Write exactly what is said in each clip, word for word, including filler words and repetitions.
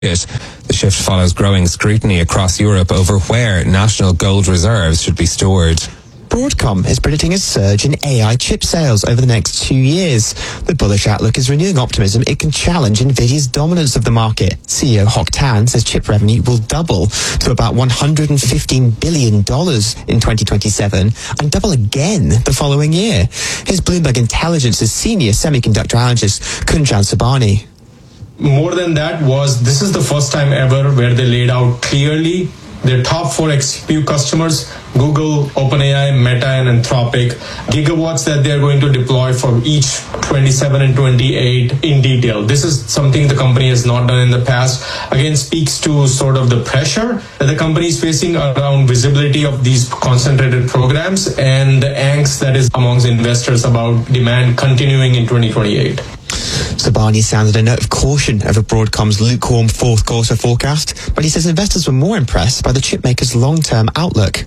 The shift follows growing scrutiny across Europe over where national gold reserves should be stored. Broadcom is predicting a surge in A I chip sales over the next two years. The bullish outlook is renewing optimism it can challenge NVIDIA's dominance of the market. C E O Hock Tan says chip revenue will double to about one hundred fifteen billion dollars in twenty twenty-seven and double again the following year. Here's Bloomberg Intelligence's senior semiconductor analyst, Kunjan Sabani. More than that was, this is the first time ever where they laid out clearly their top four X P U customers, Google, OpenAI, Meta, and Anthropic, gigawatts that they're going to deploy for each twenty-seven and twenty-eight in detail. This is something the company has not done in the past. Again, speaks to sort of the pressure that the company is facing around visibility of these concentrated programs and the angst that is amongst investors about demand continuing in twenty twenty-eight. Sabani sounded a note of caution over Broadcom's lukewarm fourth quarter forecast, but he says investors were more impressed by the chipmaker's long-term outlook.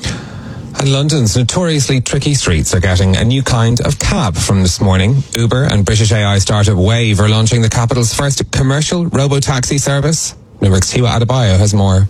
And London's notoriously tricky streets are getting a new kind of cab from this morning. Uber and British A I startup Wave are launching the capital's first commercial robo-taxi service. Bloomberg's Tiwa Adebayo has more.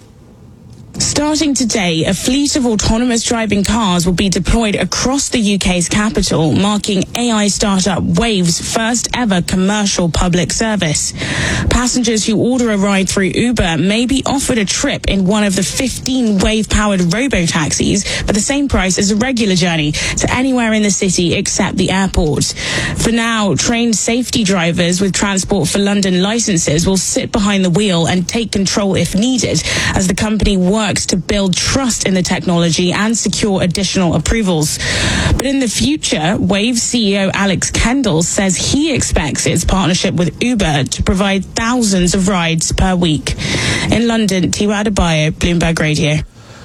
Starting today, a fleet of autonomous driving cars will be deployed across the U K's capital, marking A I startup Wave's first ever commercial public service. Passengers who order a ride through Uber may be offered a trip in one of the fifteen Wave-powered robo-taxis for the same price as a regular journey to anywhere in the city except the airport. For now, trained safety drivers with Transport for London licenses will sit behind the wheel and take control if needed, as the company works to build trust in the technology and secure additional approvals. But in the future, Wave C E O Alex Kendall says he expects its partnership with Uber to provide thousands of rides per week. In London, Tiwa Adebayo, Bloomberg Radio.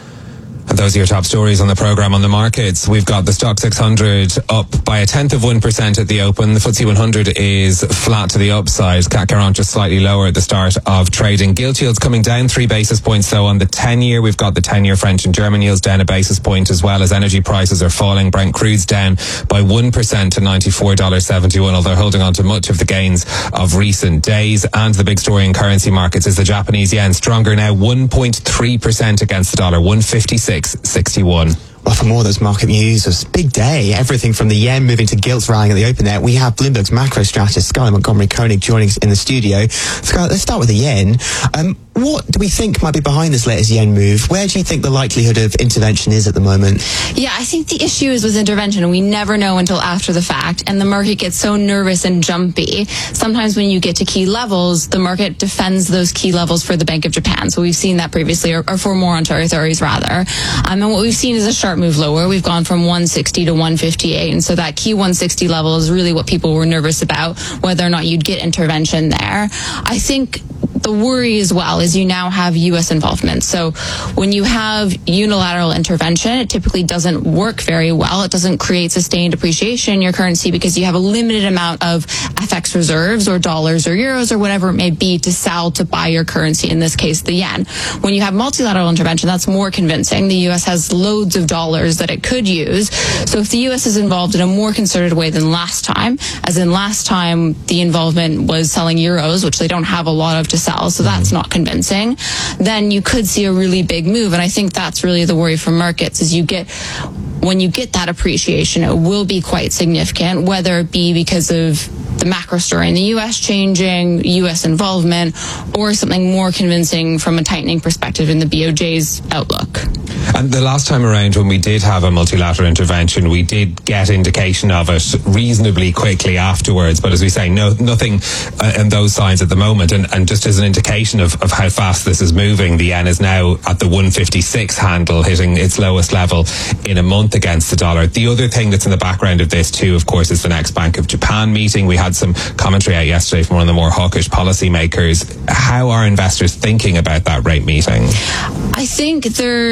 And those are your top stories on the programme. On the markets, we've got the Stock six hundred up by a tenth of one percent at the open. The F T S E one hundred is flat to the upside. C A C Quarante just slightly lower at the start of trading. Gilt yields coming down three basis points though on the ten-year. We've got the ten-year French and German yields down a basis point, as well as energy prices are falling. Brent crude's down by one percent to ninety-four dollars seventy-one, although holding on to much of the gains of recent days. And the big story in currency markets is the Japanese yen, stronger now one point three percent against the dollar, one fifty-six sixty-one. Well, for more of those market news, it's a big day. Everything from the yen moving to gilts rallying at the open there. We have Bloomberg's macro strategist, Skylar Montgomery-Koenig, joining us in the studio. Skylar, let's start with the yen. Um, what do we think might be behind this latest yen move? Where do you think the likelihood of intervention is at the moment? Yeah, I think the issue is with intervention. We never know until after the fact, and the market gets so nervous and jumpy. Sometimes when you get to key levels, the market defends those key levels for the Bank of Japan. So we've seen that previously, or, or for more Ontario authorities rather. Um, and what we've seen is a sharp move lower. We've gone from one sixty to one fifty-eight, and so that key one sixty level is really what people were nervous about, whether or not you'd get intervention there. I think the worry as well is you now have U S involvement. So when you have unilateral intervention, it typically doesn't work very well. It doesn't create sustained appreciation in your currency because you have a limited amount of F X reserves or dollars or euros or whatever it may be to sell to buy your currency, in this case the yen. When you have multilateral intervention, that's more convincing. The U S has loads of dollars that it could use. So if the U S is involved in a more concerted way than last time, as in last time the involvement was selling euros, which they don't have a lot of to sell, so that's not convincing, then you could see a really big move. And I think that's really the worry for markets, is you get, when you get that appreciation, it will be quite significant, whether it be because of the macro story in the U S changing, U S involvement, or something more convincing from a tightening perspective in the B O J's outlook. And the last time around when we did have a multilateral intervention, we did get indication of it reasonably quickly afterwards. But as we say, no, nothing uh, in those signs at the moment. And, and just as an indication of, of how fast this is moving, the yen is now at the one fifty-six handle, hitting its lowest level in a month against the dollar. The other thing that's in the background of this too, of course, is the next Bank of Japan meeting. We had some commentary out yesterday from one of the more hawkish policymakers. How are investors thinking about that rate meeting? I think there's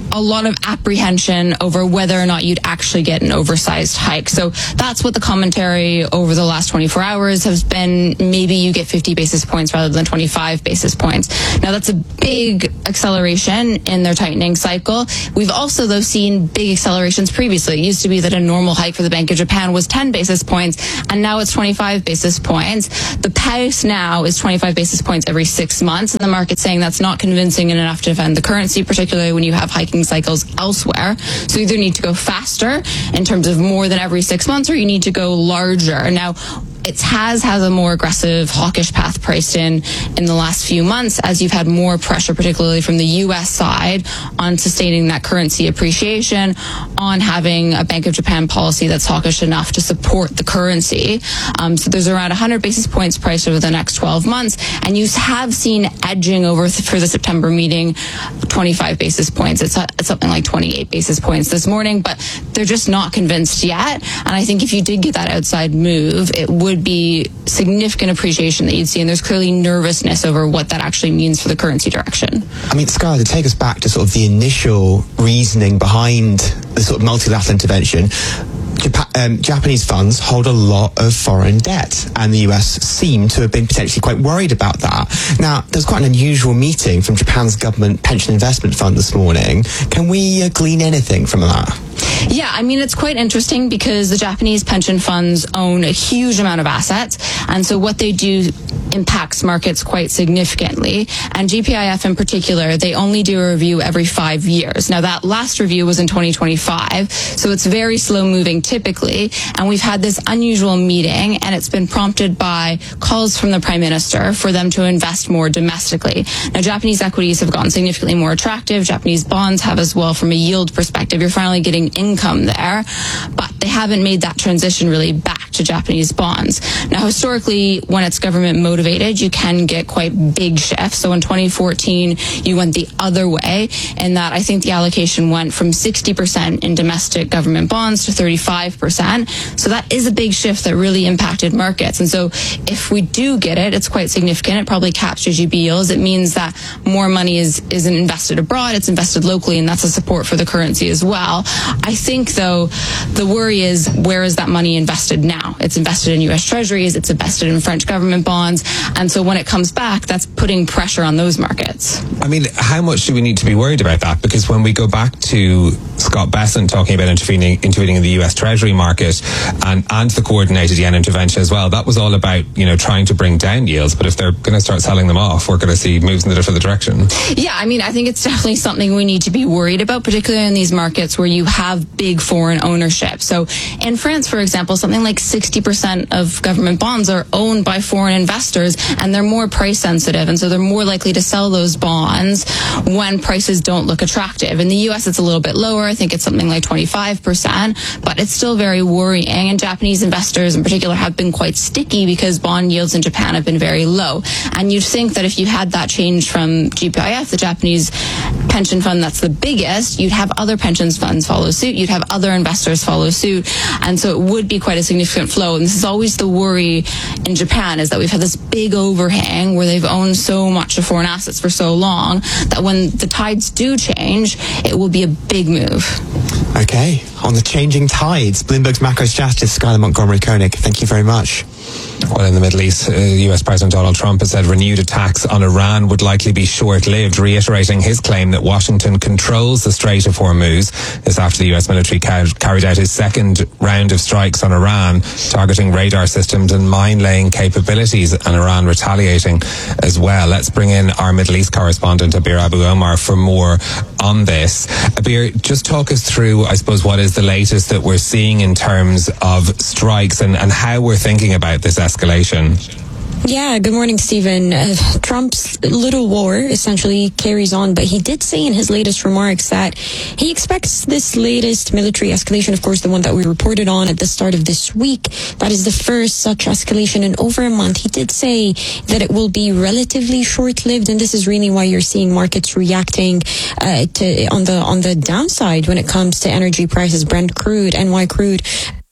a lot of apprehension over whether or not you'd actually get an oversized hike. So that's what the commentary over the last twenty-four hours has been. Maybe you get fifty basis points rather than twenty-five basis points. Now that's a big acceleration in their tightening cycle. We've also, though, seen big accelerations previously. It used to be that a normal hike for the Bank of Japan was ten basis points, and now it's twenty-five basis points. The pace now is twenty-five basis points every six months, and the market's saying that's not convincing enough to defend the currency, particularly when you have hiking cycles elsewhere. So you either need to go faster in terms of more than every six months, or you need to go larger. Now, it has has a more aggressive hawkish path priced in in the last few months, as you've had more pressure, particularly from the U S side, on sustaining that currency appreciation, on having a Bank of Japan policy that's hawkish enough to support the currency. Um, so there's around one hundred basis points priced over the next twelve months, and you have seen edging over th- for the September meeting twenty-five basis points. It's, a, it's something like twenty-eight basis points this morning, but they're just not convinced yet. And I think if you did get that outside move, it would be significant appreciation that you'd see, and there's clearly nervousness over what that actually means for the currency direction. I mean, Sky, to take us back to sort of the initial reasoning behind the sort of multilateral intervention, Japan, um, Japanese funds hold a lot of foreign debt, and the U S seem to have been potentially quite worried about that. Now, there's quite an unusual meeting from Japan's government pension investment fund this morning. Can we uh, glean anything from that? Yeah, I mean, it's quite interesting because the Japanese pension funds own a huge amount of assets, and so what they do impacts markets quite significantly. And G P I F in particular, they only do a review every five years. Now, that last review was in twenty twenty-five, so it's very slow moving typically, and we've had this unusual meeting, and it's been prompted by calls from the Prime Minister for them to invest more domestically. Now, Japanese equities have gotten significantly more attractive. Japanese bonds have as well. From a yield perspective, you're finally getting income there, but they haven't made that transition really back to Japanese bonds. Now, historically, when it's government motivated, you can get quite big shifts. So in twenty fourteen, you went the other way, in that I think the allocation went from sixty percent in domestic government bonds to thirty-five percent. So that is a big shift that really impacted markets. And so if we do get it, it's quite significant. It probably caps J G B yields. It means that more money is, isn't invested abroad, it's invested locally, and that's a support for the currency as well. I think, though, the worry is, where is that money invested now? It's invested in U S Treasuries, it's invested in French government bonds, and so when it comes back, that's putting pressure on those markets. I mean, how much do we need to be worried about that? Because when we go back to Scott Bessent talking about intervening, intervening in the U S Treasury market and, and the coordinated yen intervention as well, that was all about, you know, trying to bring down yields. But if they're going to start selling them off, we're going to see moves in the different direction. Yeah, I mean, I think it's definitely something we need to be worried about, particularly in these markets where you have big foreign ownership. So in France, for example, something like sixty percent of government bonds are owned by foreign investors, and they're more price sensitive, and so they're more likely to sell those bonds when prices don't look attractive. In the U S, it's a little bit lower. I think it's something like twenty-five percent, but it's still very worrying. And Japanese investors in particular have been quite sticky because bond yields in Japan have been very low. And you'd think that if you had that change from G P I F, the Japanese pension fund that's the biggest, you'd have other pensions funds follow suit, you'd have other investors follow suit, and so it would be quite a significant flow. And this is always the worry in Japan, is that we've had this big overhang where they've owned so much of foreign assets for so long that when the tides do change, it will be a big move. Okay, on the changing tides, Bloomberg's macro strategist Skylar Montgomery-Koenig, thank you very much. Well, in the Middle East, uh, U S President Donald Trump has said renewed attacks on Iran would likely be short-lived, reiterating his claim that Washington controls the Strait of Hormuz. This after the U S military car- carried out his second round of strikes on Iran, targeting radar systems and mine-laying capabilities, and Iran retaliating as well. Let's bring in our Middle East correspondent, Abir Abu Omar, for more on this. Abir, just talk us through, I suppose, what is the latest that we're seeing in terms of strikes and, and how we're thinking about this escalation. Yeah, good morning, Stephen. Uh, Trump's little war essentially carries on, but he did say in his latest remarks that he expects this latest military escalation, of course, the one that we reported on at the start of this week, that is the first such escalation in over a month. He did say that it will be relatively short-lived, and this is really why you're seeing markets reacting uh, to on the on the downside when it comes to energy prices. Brent crude, N Y crude,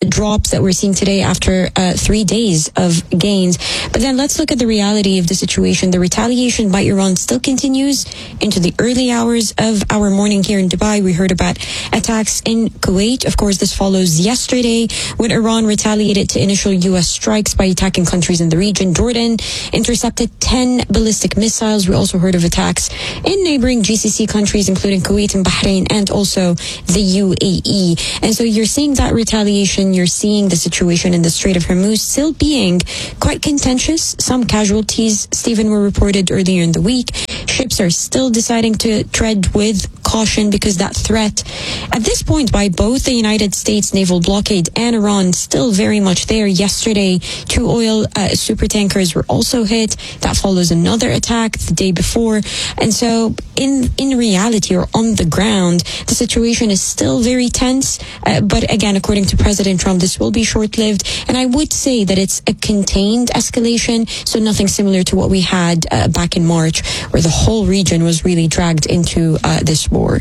drops that we're seeing today after uh, three days of gains. But then let's look at the reality of the situation. The retaliation by Iran still continues into the early hours of our morning here in Dubai. We heard about attacks in Kuwait. Of course, this follows yesterday when Iran retaliated to initial U S strikes by attacking countries in the region. Jordan intercepted ten ballistic missiles. We also heard of attacks in neighboring G C C countries, including Kuwait and Bahrain, and also the U A E. And so you're seeing that retaliation. You're seeing the situation in the Strait of Hormuz still being quite contentious. Some casualties, Stephen, were reported earlier in the week. Ships are still deciding to tread with caution because that threat at this point by both the United States naval blockade and Iran still very much there. Yesterday, two oil uh, super tankers were also hit. That follows another attack the day before. And so in in reality, or on the ground, the situation is still very tense. Uh, but again, according to President Trump, this will be short-lived. And I would say that it's a contained escalation, so nothing similar to what we had uh, back in March, where the whole region was really dragged into uh, this war.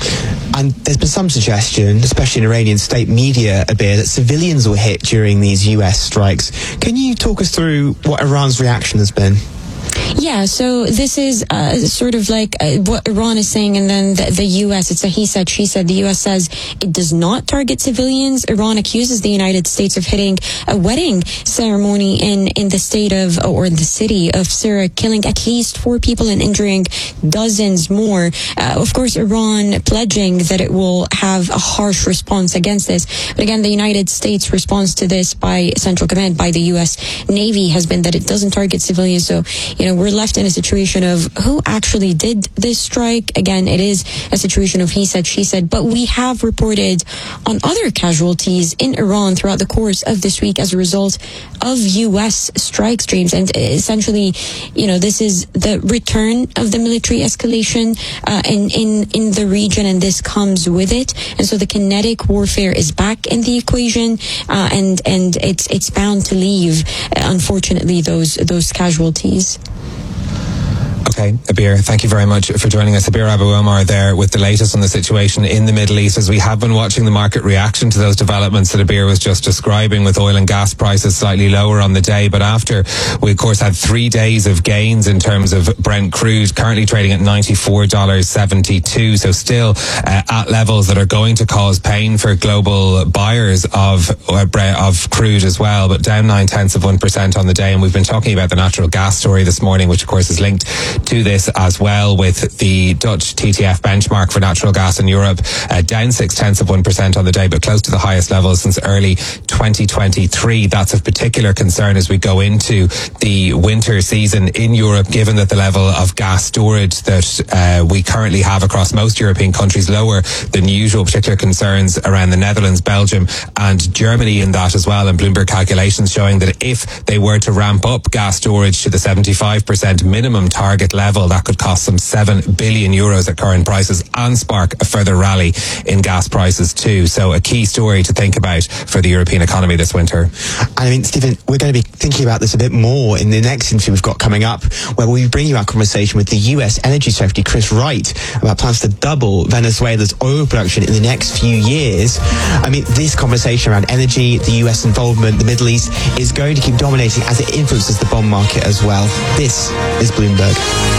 And there's been some suggestion, especially in Iranian state media, Abir, that civilians were hit during these U S strikes. Can you talk us through what Iran's reaction has been? Yeah, so this is uh, sort of like uh, what Iran is saying, and then the, the U S, it's a he said, she said. The U S says it does not target civilians. Iran accuses the United States of hitting a wedding ceremony in, in the state of, or in the city of Syria, killing at least four people and injuring dozens more. Uh, of course, Iran pledging that it will have a harsh response against this. But again, the United States response to this by Central Command, by the U S Navy, has been that it doesn't target civilians. So, you know, we're left in a situation of who actually did this strike. Again, it is a situation of he said, she said, but we have reported on other casualties in Iran throughout the course of this week as a result of U S strike streams. And essentially, you know, this is the return of the military escalation uh, in, in, in the region, and this comes with it. And so the kinetic warfare is back in the equation, uh, and, and it's, it's bound to leave, uh, unfortunately, those, those casualties. Okay, Abir, thank you very much for joining us. Abir Abu Omar there with the latest on the situation in the Middle East, as we have been watching the market reaction to those developments that Abir was just describing, with oil and gas prices slightly lower on the day. But after we, of course, had three days of gains in terms of Brent crude, currently trading at ninety-four dollars and seventy-two cents. So still uh, at levels that are going to cause pain for global buyers of, uh, of crude as well, but down nine tenths of one percent on the day. And we've been talking about the natural gas story this morning, which of course is linked to this as well, with the Dutch T T F benchmark for natural gas in Europe uh, down six tenths of one percent on the day, but close to the highest level since early twenty twenty-three. That's of particular concern as we go into the winter season in Europe, given that the level of gas storage that uh, we currently have across most European countries lower than usual. Particular concerns around the Netherlands, Belgium and Germany in that as well, and Bloomberg calculations showing that if they were to ramp up gas storage to the seventy-five percent minimum target level, that could cost some seven billion euros at current prices and spark a further rally in gas prices too. So a key story to think about for the European economy this winter. I mean, Stephen, we're going to be thinking about this a bit more in the next interview we've got coming up, where we bring you our conversation with the U S Energy Secretary Chris Wright about plans to double Venezuela's oil production in the next few years. I mean, this conversation around energy, the U S involvement, the Middle East, is going to keep dominating as it influences the bond market as well. This is Bloomberg.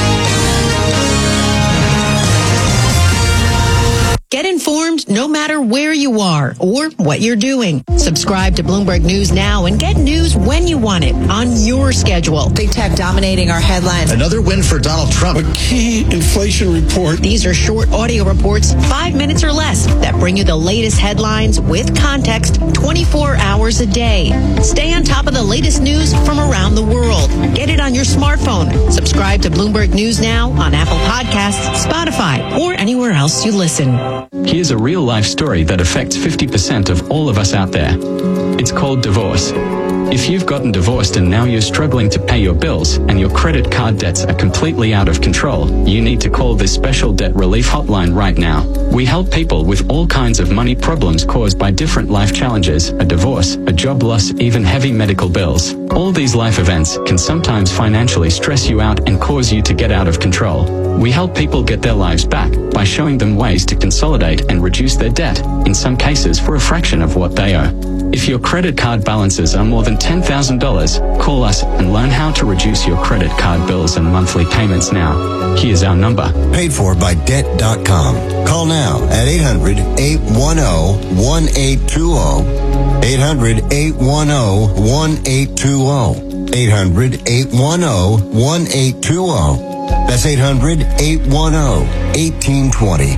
Get informed no matter where you are or what you're doing. Subscribe to Bloomberg News now and get news when you want it on your schedule. Big tech dominating our headlines. Another win for Donald Trump. A key inflation report. These are short audio reports, five minutes or less, that bring you the latest headlines with context twenty-four hours a day. Stay on top of the latest news from around the world. Get it on your smartphone. Subscribe to Bloomberg News now on Apple Podcasts, Spotify, or anywhere else you listen. Here's a real-life story that affects fifty percent of all of us out there. It's called divorce. If you've gotten divorced and now you're struggling to pay your bills and your credit card debts are completely out of control, you need to call this special debt relief hotline right now. We help people with all kinds of money problems caused by different life challenges, a divorce, a job loss, even heavy medical bills. All these life events can sometimes financially stress you out and cause you to get out of control. We help people get their lives back by showing them ways to consolidate and reduce their debt, in some cases for a fraction of what they owe. If your credit card balances are more than ten thousand dollars, call us and learn how to reduce your credit card bills and monthly payments now. Here's our number. Paid for by debt dot com. Call now at eight hundred, eight one zero, one eight two zero. eight hundred, eight one zero, one eight two zero. eight hundred, eight one zero, one eight two zero. That's eight hundred, eight one zero, one eight two zero.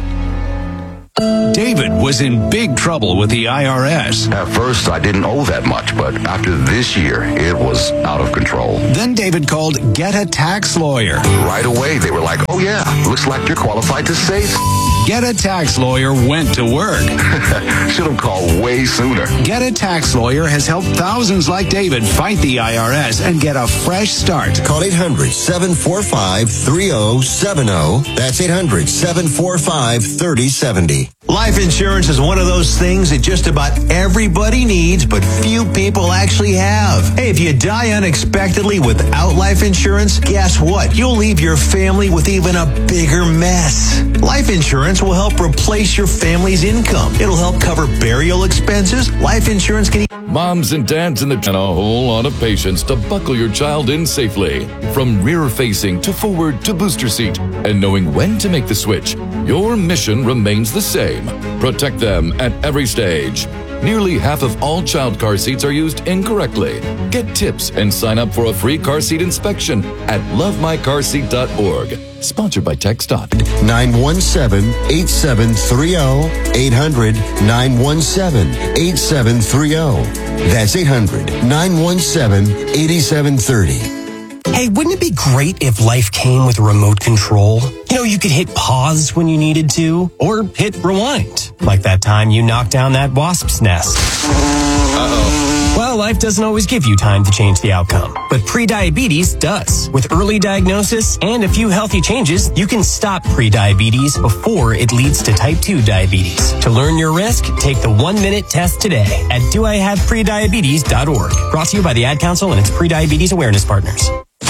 David was in big trouble with the I R S. At first, I didn't owe that much, but after this year, it was out of control. Then David called Get a Tax Lawyer. Right away, they were like, oh yeah, looks like you're qualified to save. Get a Tax Lawyer went to work. Should have called way sooner. Get a Tax Lawyer has helped thousands like David fight the I R S and get a fresh start. Call eight hundred, seven four five, three zero seven zero. That's eight hundred, seven four five, three zero seven zero. Life insurance is one of those things that just about everybody needs, but few people actually have. Hey, if you die unexpectedly without life insurance, guess what? You'll leave your family with even a bigger mess. Life insurance will help replace your family's income. It'll help cover burial expenses. Life insurance can... Moms and dads in the and a whole lot of patience to buckle your child in safely. From rear facing to forward to booster seat, and knowing when to make the switch, your mission remains the same. Protect them at every stage. Nearly half of all child car seats are used incorrectly. Get tips and sign up for a free car seat inspection at love my car seat dot org. Sponsored by TechStop. nine one seven, eight seven three zero. eight hundred, nine one seven, eight seven three zero. That's eight hundred, nine one seven, eight seven three zero. Hey, wouldn't it be great if life came with a remote control? You know, you could hit pause when you needed to, or hit rewind. Like that time you knocked down that wasp's nest. Uh-oh. Well, life doesn't always give you time to change the outcome, but prediabetes does. With early diagnosis and a few healthy changes, you can stop prediabetes before it leads to type two diabetes. To learn your risk, take the one-minute test today at do I have prediabetes dot org. Brought to you by the Ad Council and its prediabetes awareness partners.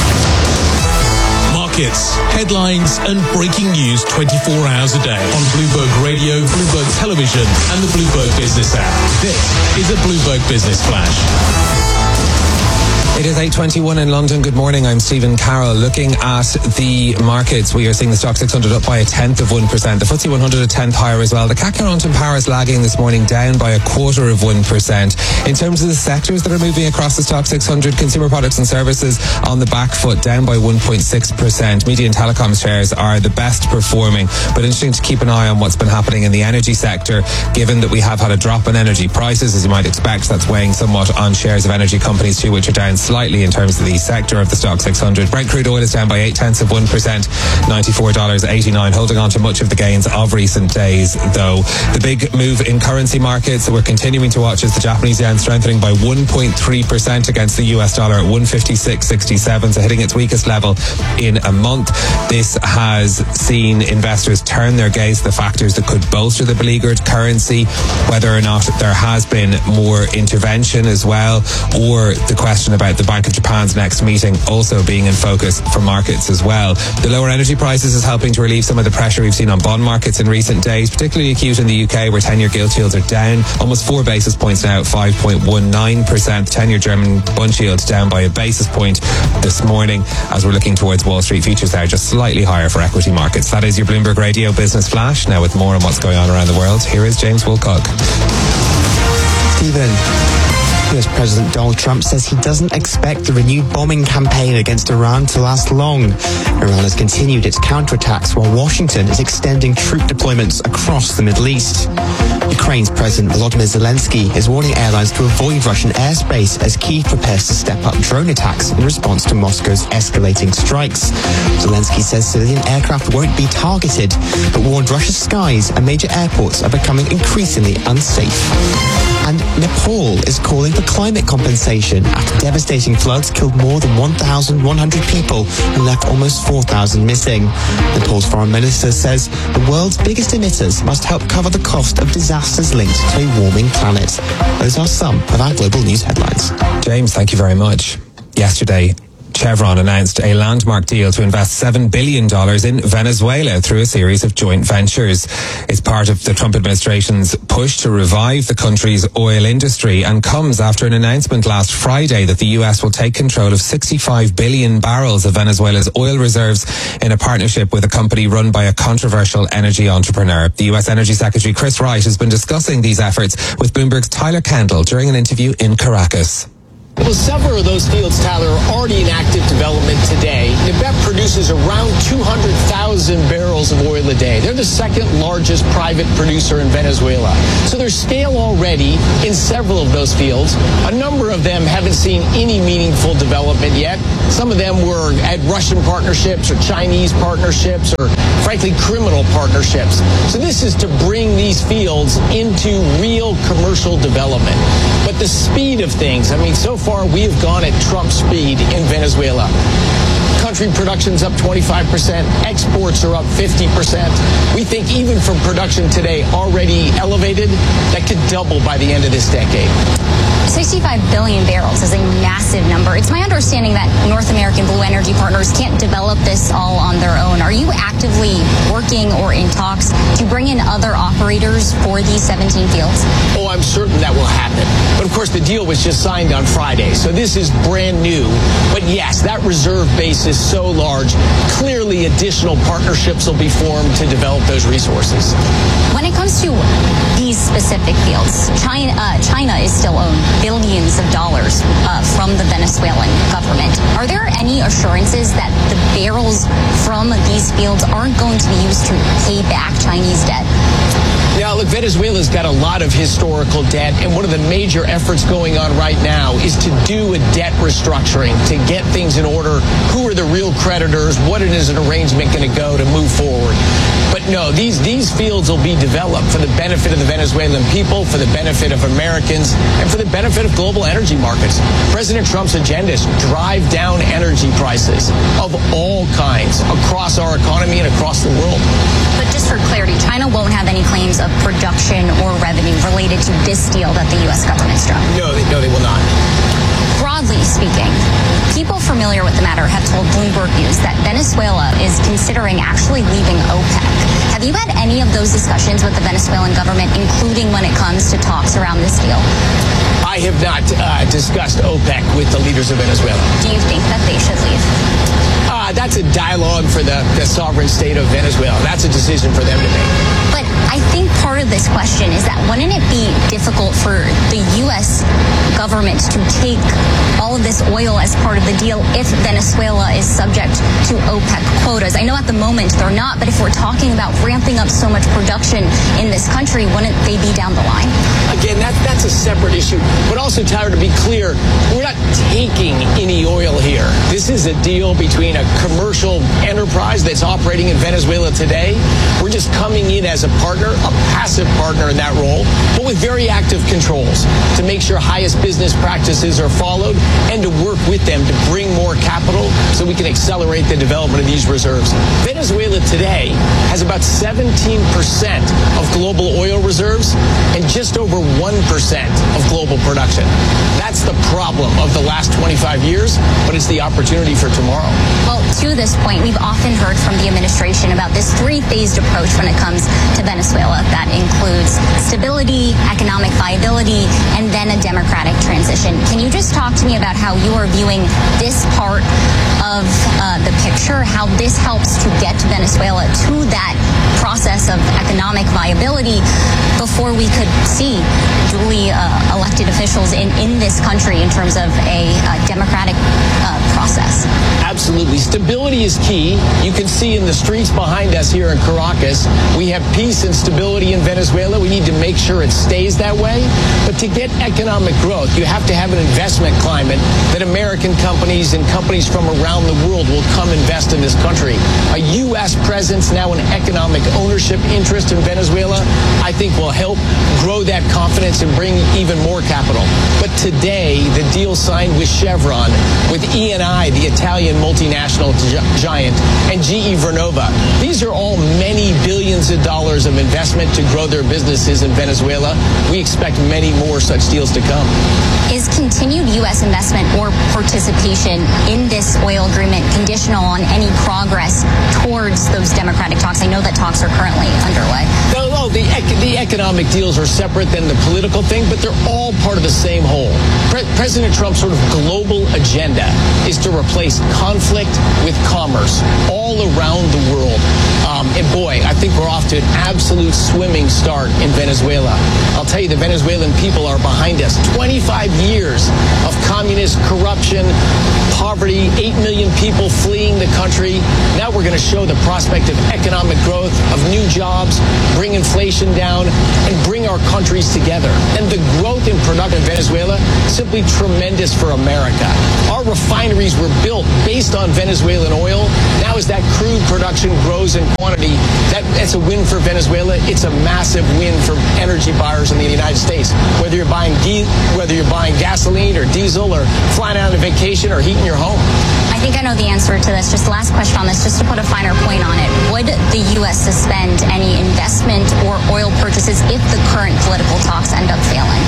Markets, headlines and breaking news twenty-four hours a day on Bloomberg Radio, Bloomberg Television and the Bloomberg Business app. This is a Bloomberg Business Flash. It is eight twenty-one in London. Good morning. I'm Stephen Carroll. Looking at the markets, we are seeing the Stock six hundred up by a tenth of one percent. The F T S E one hundred a tenth higher as well. The C A C Quarante in Paris lagging this morning, down by a quarter of one percent. In terms of the sectors that are moving across the Stock six hundred, consumer products and services on the back foot, down by one point six percent. Media and telecoms shares are the best performing, but interesting to keep an eye on what's been happening in the energy sector, given that we have had a drop in energy prices, as you might expect. That's weighing somewhat on shares of energy companies too, which are down slightly in terms of the sector of the Stock six hundred. Brent crude oil is down by eight tenths of one percent, ninety-four dollars eighty-nine, holding on to much of the gains of recent days, though. The big move in currency markets that we're continuing to watch is the Japanese yen strengthening by one point three percent against the U S dollar at one fifty-six sixty-seven, so hitting its weakest level in a month. This has seen investors turn their gaze to the factors that could bolster the beleaguered currency, whether or not there has been more intervention as well, or the question about the Bank of Japan's next meeting also being in focus for markets as well. The lower energy prices is helping to relieve some of the pressure we've seen on bond markets in recent days, particularly acute in the U K, where ten-year gilt yields are down almost four basis points now at five point one nine percent. ten-year German bund yield down by a basis point this morning, as we're looking towards Wall Street futures there just slightly higher for equity markets. That is your Bloomberg Radio Business Flash. Now with more on what's going on around the world, here is James Woolcock. Stephen, U S President Donald Trump says he doesn't expect the renewed bombing campaign against Iran to last long. Iran has continued its counterattacks while Washington is extending troop deployments across the Middle East. Ukraine's President Volodymyr Zelensky is warning airlines to avoid Russian airspace as Kyiv prepares to step up drone attacks in response to Moscow's escalating strikes. Zelensky says civilian aircraft won't be targeted, but warned Russia's skies and major airports are becoming increasingly unsafe. And Nepal is calling for climate compensation after devastating floods killed more than one thousand one hundred people and left almost four thousand missing. Nepal's foreign minister says the world's biggest emitters must help cover the cost of disasters linked to a warming planet. Those are some of our global news headlines. James, thank you very much. Yesterday, Chevron announced a landmark deal to invest seven billion dollars in Venezuela through a series of joint ventures. It's part of the Trump administration's push to revive the country's oil industry and comes after an announcement last Friday that the U S will take control of sixty-five billion barrels of Venezuela's oil reserves in a partnership with a company run by a controversial energy entrepreneur. The U S Energy Secretary Chris Wright has been discussing these efforts with Bloomberg's Tyler Kendall during an interview in Caracas. Well, several of those fields, Tyler, are already in active development today. N B E P produces around two hundred thousand barrels of oil a day. They're the second largest private producer in Venezuela. So there's scale already in several of those fields. A number of them haven't seen any meaningful development yet. Some of them were at Russian partnerships or Chinese partnerships or, frankly, criminal partnerships. So this is to bring these fields into real commercial development. But the speed of things, I mean, so far we have gone at Trump speed in Venezuela. Country production's up twenty-five percent. Exports are up fifty percent. We think even from production today already elevated, that could double by the end of this decade. sixty-five billion barrels is a massive number. It's my understanding that North American Blue Energy Partners can't develop this all on their own. Are you actively working or in talks to bring in other operators for these seventeen fields? Oh, I'm certain that will happen. But of course, the deal was just signed on Friday, so this is brand new. But yes, that reserve base is so large. Clearly, additional partnerships will be formed to develop those resources. When it comes to these specific fields, China, uh, China is still owned billions of dollars uh, from the Venezuelan government. Are there any assurances that the barrels from these fields aren't going to be used to pay back Chinese debt? Now, look, Venezuela's got a lot of historical debt, and one of the major efforts going on right now is to do a debt restructuring, to get things in order. Who are the real creditors? What is an arrangement going to go to move forward? But no, these, these fields will be developed for the benefit of the Venezuelan people, for the benefit of Americans, and for the benefit of global energy markets. President Trump's agenda is to drive down energy prices of all kinds across our economy and across the world. But just for clarity, China won't have any claims of production or revenue related to this deal that the U S government struck. No, they, no, they will not. Broadly speaking, people familiar with the matter have told Bloomberg News that Venezuela is considering actually leaving OPEC. Have you had any of those discussions with the Venezuelan government, including when it comes to talks around this deal? I have not uh, discussed OPEC with the leaders of Venezuela. Do you think that they should leave? Uh, that's a dialogue for the, the sovereign state of Venezuela. That's a decision for them to make. But I think part of this question is that wouldn't it be difficult for the U S government to take all of this oil as part of the deal if Venezuela is subject to OPEC quotas? I know at the moment they're not, but if we're talking about ramping up so much production in this country, wouldn't they be down the line? Again, that, that's a separate issue. But also, Tyler, to be clear, we're not taking any oil here. This is a deal between a commercial enterprise that's operating in Venezuela today. We're just coming in as a partner, a passive partner in that role, but with very active controls to make sure highest business practices are followed and to work with them to bring more capital so we can accelerate the development of these reserves. Venezuela today has about seventeen percent of global oil reserves and just over one percent of global production. That's the problem of the last twenty-five years, but it's the opportunity for tomorrow. Well, to this point, we've often heard from the administration about this three-phased approach when it comes to Venezuela. That includes stability, economic viability, and then a democratic transition. Can you just talk to me about how you are viewing this part of uh, the picture, how this helps to get Venezuela to that process of economic viability before we could see duly uh, elected officials in, in this country in terms of a uh, democratic uh, process? Absolutely. Stability is key. You can see in the streets behind us here in Caracas, we have peace and stability in Venezuela. We need to make sure it stays that way. But to get economic growth, you have to have an investment climate that American companies and companies from around the world will come invest in this country. A U S presence, now an economic ownership interest in Venezuela, I think will help grow that confidence and bring even more capital. But today, the deal signed with Chevron, with E and I, the Italian multinational gi- giant, and G E Vernova, these are all many billions billions of dollars of investment to grow their businesses in Venezuela. We expect many more such deals to come. Is continued U S investment or participation in this oil agreement conditional on any progress towards those democratic talks? I know that talks are currently underway. No, no, the, the economic deals are separate than the political thing, but they're all part of the same whole. Pre- President Trump's sort of global agenda is to replace conflict with commerce all around the world. Um, and boy, I think we're off to an absolute swimming start in Venezuela. I'll tell you, the Venezuelan people are behind us. twenty-five years of communist corruption, poverty, eight million people fleeing the country. Now we're going to show the prospect of economic growth, of new jobs, bring inflation down, and bring our countries together. And the growth in production in Venezuela, simply tremendous for America. Our refineries were built based on Venezuelan oil. Now as that crude production grows in quantity, that, that's a win for Venezuela. It's a massive win for energy buyers in the United States. Whether you're buying ge- whether you're buying gasoline or diesel or flying out on vacation or heating your home. I think I know the answer to this. Just the last question on this, just to put a finer point on it. Would the U S suspend any investment or oil purchases if the current political talks end up failing?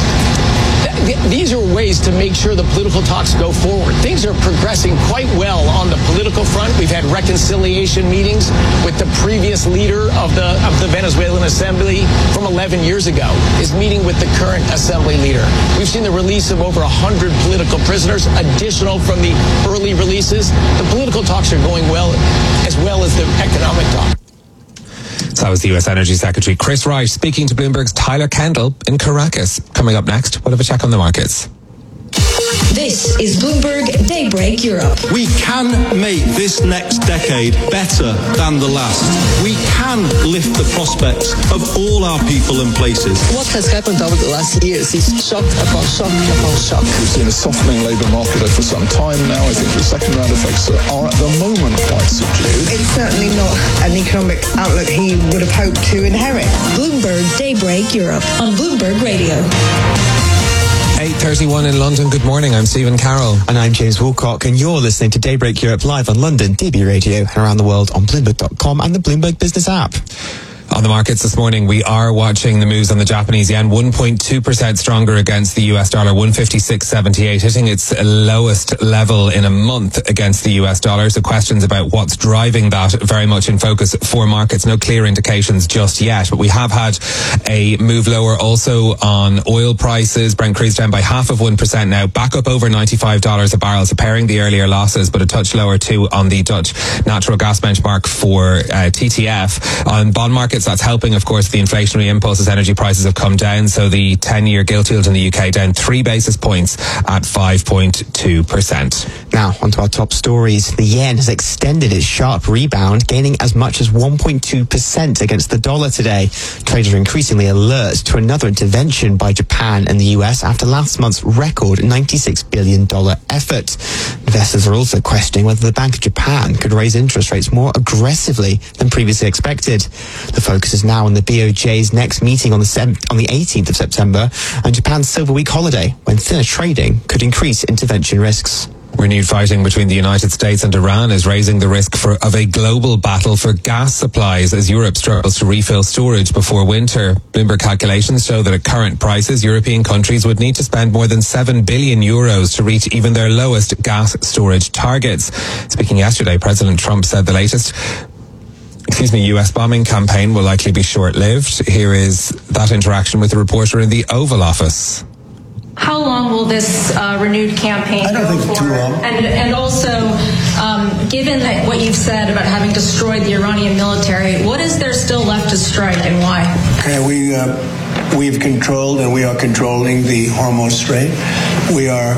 These are ways to make sure the political talks go forward. Things are progressing quite well on the political front. We've had reconciliation meetings with the previous leader of the of the Venezuelan Assembly from eleven years ago, is meeting with the current Assembly leader. We've seen the release of over one hundred political prisoners, additional from the early releases. The political talks are going well, as well as the economic talks. So that was the U S Energy Secretary Chris Wright speaking to Bloomberg's Tyler Kendall in Caracas. Coming up next, we'll have a check on the markets. This is Bloomberg Daybreak Europe. We can make this next decade better than the last. We can lift the prospects of all our people and places. What has happened over the last years is shock upon shock upon shock. We've seen a softening labour market for some time now. I think the second round effects are at the moment quite subdued. It's certainly not an economic outlook he would have hoped to inherit. Bloomberg Daybreak Europe on Bloomberg Radio. eight thirty-one in London. Good morning. I'm Stephen Carroll. And I'm James Woolcock, and you're listening to Daybreak Europe live on London D B Radio and around the world on Bloomberg dot com and the Bloomberg Business app. On the markets this morning, we are watching the moves on the Japanese yen, one point two percent stronger against the U S dollar, one fifty-six seventy-eight, hitting its lowest level in a month against the U S dollar. So questions about what's driving that very much in focus for markets. No clear indications just yet, but we have had a move lower also on oil prices. Brent crude down by half of one percent now, back up over ninety-five dollars a barrel, so pairing the earlier losses, but a touch lower too on the Dutch natural gas benchmark for uh, T T F. On bond markets, that's helping, of course, the inflationary impulse as energy prices have come down. So the ten-year gilt yield in the U K down three basis points at five point two percent. Now, onto our top stories. The yen has extended its sharp rebound, gaining as much as one point two percent against the dollar today. Traders are increasingly alert to another intervention by Japan and the U S after last month's record ninety-six billion dollars effort. Investors are also questioning whether the Bank of Japan could raise interest rates more aggressively than previously expected. The focus is now on the B O J's next meeting on the seventh, on the eighteenth of September, and Japan's Silver Week holiday, when thinner trading could increase intervention risks. Renewed fighting between the United States and Iran is raising the risk for, of a global battle for gas supplies as Europe struggles to refill storage before winter. Bloomberg calculations show that at current prices, European countries would need to spend more than seven billion euros to reach even their lowest gas storage targets. Speaking yesterday, President Trump said the latest excuse me, U S bombing campaign will likely be short-lived. Here is that interaction with a reporter in the Oval Office. How long will this uh, renewed campaign I don't go think for? too long. And, and also, um, given that what you've said about having destroyed the Iranian military, what is there still left to strike and why? Okay, we uh, we've controlled and we are controlling the Hormuz Strait. We are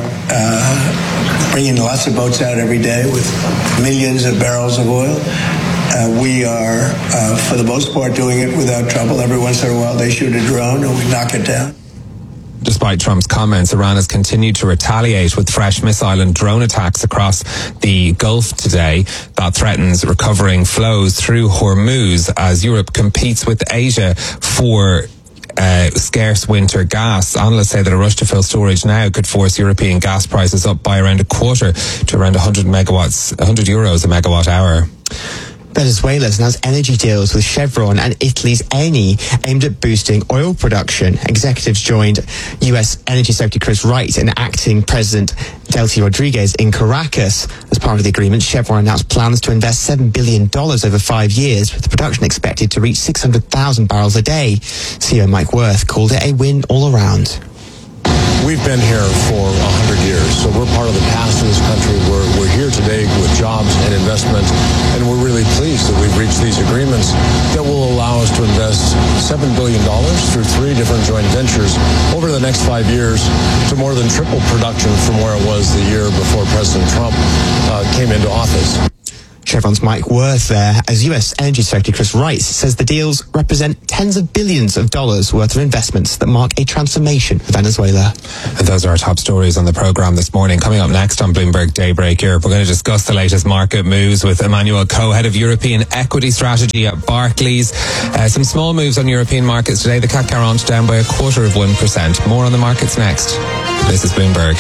uh, bringing lots of boats out every day with millions of barrels of oil. Uh, we are, uh, for the most part, doing it without trouble. Every once in a while, they shoot a drone and we knock it down. Despite Trump's comments, Iran has continued to retaliate with fresh missile and drone attacks across the Gulf today. That threatens recovering flows through Hormuz as Europe competes with Asia for Uh, scarce winter gas. Analysts say that a rush to fill storage now could force European gas prices up by around a quarter to around one hundred megawatts, one hundred euros a megawatt hour. Venezuela has announced energy deals with Chevron and Italy's Eni aimed at boosting oil production. Executives joined U S Energy Secretary Chris Wright and acting President Delcy Rodriguez in Caracas. As part of the agreement, Chevron announced plans to invest seven billion dollars over five years, with the production expected to reach six hundred thousand barrels a day. C E O Mike Wirth called it a win all around. We've been here for one hundred years, so we're part of the past of this country. We're, we're here today with jobs and investment, and we're really pleased that we've reached these agreements that will allow us to invest seven billion dollars through three different joint ventures over the next five years to more than triple production from where it was the year before President Trump uh, came into office. Chevron's Mike Wirth there, as U S Energy Secretary Chris Wright says the deals represent tens of billions of dollars worth of investments that mark a transformation for Venezuela. And those are our top stories on the programme this morning. Coming up next on Bloomberg Daybreak Europe, we're going to discuss the latest market moves with Emmanuel Coe, head of European equity strategy at Barclays. Uh, some small moves on European markets today. The C A C quarante down by a quarter of one percent. More on the markets next. This is Bloomberg.